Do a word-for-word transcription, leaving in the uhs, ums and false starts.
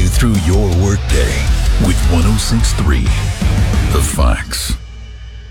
you through your workday with one oh six point three The Facts.